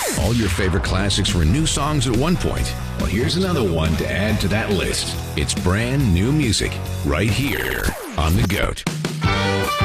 All your favorite classics were new songs at one point. Well, here's another one to add to that list. It's brand new music right here on The GOAT.